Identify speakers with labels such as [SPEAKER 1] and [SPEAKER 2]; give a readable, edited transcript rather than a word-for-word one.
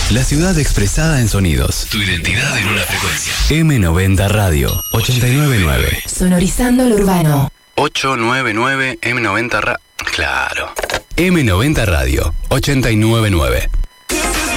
[SPEAKER 1] La ciudad expresada en sonidos. Tu identidad en una frecuencia. M90 Radio 899.
[SPEAKER 2] Sonorizando lo urbano.
[SPEAKER 1] 899 M90 Claro. M90 Radio 899.